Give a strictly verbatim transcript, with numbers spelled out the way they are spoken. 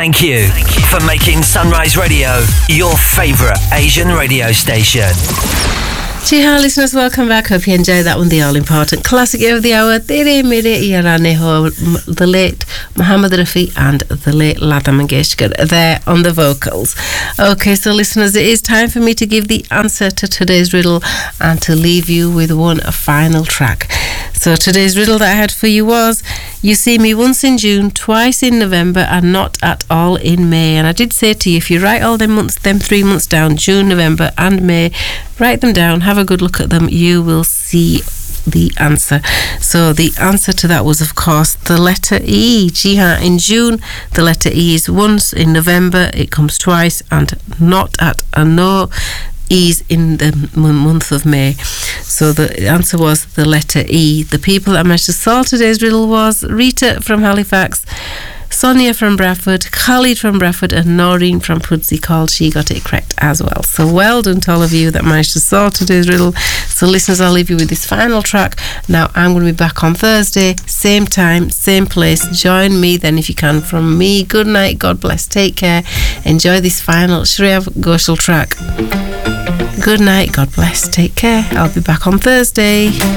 Thank you for making Sunrise Radio your favourite Asian radio station. Jiha listeners, welcome back. Hope you enjoyed that one, the all-important classic of the hour, Tere Mere Yarane Ho, the late Muhammad Rafi and the late Lata Mangeshkar there on the vocals. Okay, so listeners, it is time for me to give the answer to today's riddle and to leave you with one final track. So today's riddle that I had for you was, you see me once in June, twice in November, and not at all in May. And I did say to you, if you write all them months, them three months down, June, November and May, write them down, have a good look at them, you will see the answer. So the answer to that was, of course, the letter E. Jiha, in June, the letter E is once. In November, it comes twice, and not at and no E's in the m- month of May. So the answer was the letter E. The people that managed to solve today's riddle was Rita from Halifax, Sonia from Bradford, Khalid from Bradford, and Noreen from Pudsey Called. She got it correct as well. So well done to all of you that managed to solve today's riddle. So listeners, I'll leave you with this final track. Now I'm going to be back on Thursday, same time, same place. Join me then if you can. From me, good night, God bless, take care. Enjoy this final Shreya Ghoshal track. Good night, God bless, take care. I'll be back on Thursday.